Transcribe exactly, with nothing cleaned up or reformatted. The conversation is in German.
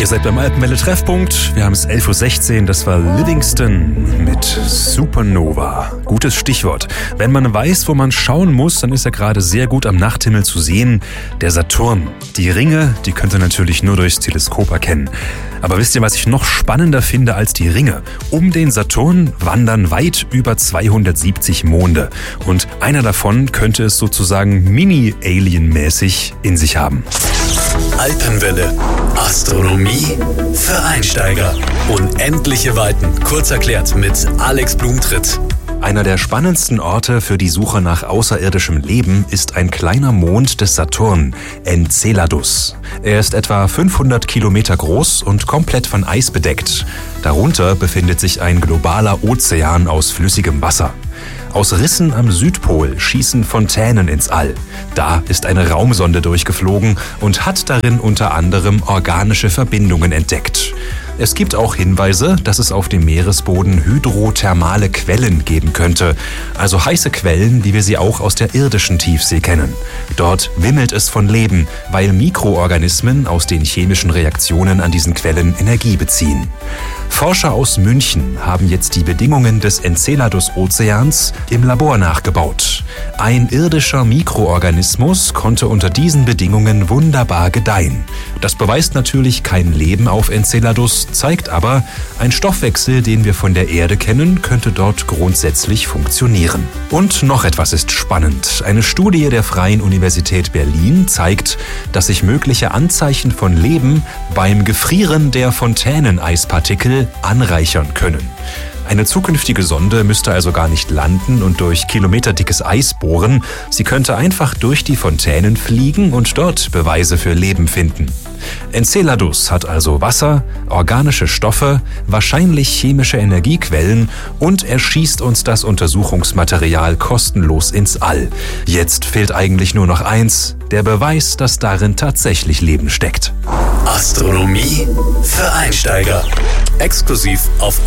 Ihr seid beim Alpenwelle-Treffpunkt. Wir haben es elf Uhr sechzehn. Das war Livingston mit Supernova. Gutes Stichwort. Wenn man weiß, wo man schauen muss, dann ist er gerade sehr gut am Nachthimmel zu sehen. Der Saturn. Die Ringe, die könnt ihr natürlich nur durchs Teleskop erkennen. Aber wisst ihr, was ich noch spannender finde als die Ringe? Um den Saturn wandern weit über zweihundertsiebzig Monde. Und einer davon könnte es sozusagen mini-alien-mäßig in sich haben. Alpenwelle. Astronomie für Einsteiger. Unendliche Weiten. Kurz erklärt mit Alex Blumentritt. Einer der spannendsten Orte für die Suche nach außerirdischem Leben ist ein kleiner Mond des Saturn, Enceladus. Er ist etwa fünfhundert Kilometer groß und komplett von Eis bedeckt. Darunter befindet sich ein globaler Ozean aus flüssigem Wasser. Aus Rissen am Südpol schießen Fontänen ins All. Da ist eine Raumsonde durchgeflogen und hat darin unter anderem organische Verbindungen entdeckt. Es gibt auch Hinweise, dass es auf dem Meeresboden hydrothermale Quellen geben könnte, also heiße Quellen, wie wir sie auch aus der irdischen Tiefsee kennen. Dort wimmelt es von Leben, weil Mikroorganismen aus den chemischen Reaktionen an diesen Quellen Energie beziehen. Forscher aus München haben jetzt die Bedingungen des Enceladus-Ozeans im Labor nachgebaut. Ein irdischer Mikroorganismus konnte unter diesen Bedingungen wunderbar gedeihen. Das beweist natürlich kein Leben auf Enceladus, zeigt aber, ein Stoffwechsel, den wir von der Erde kennen, könnte dort grundsätzlich funktionieren. Und noch etwas ist spannend. Eine Studie der Freien Universität Berlin zeigt, dass sich mögliche Anzeichen von Leben beim Gefrieren der Fontäneneisparikel anreichern können. Eine zukünftige Sonde müsste also gar nicht landen und durch kilometerdickes Eis bohren. Sie könnte einfach durch die Fontänen fliegen und dort Beweise für Leben finden. Enceladus hat also Wasser, organische Stoffe, wahrscheinlich chemische Energiequellen und er schießt uns das Untersuchungsmaterial kostenlos ins All. Jetzt fehlt eigentlich nur noch eins, der Beweis, dass darin tatsächlich Leben steckt. Astronomie für Einsteiger. Exklusiv auf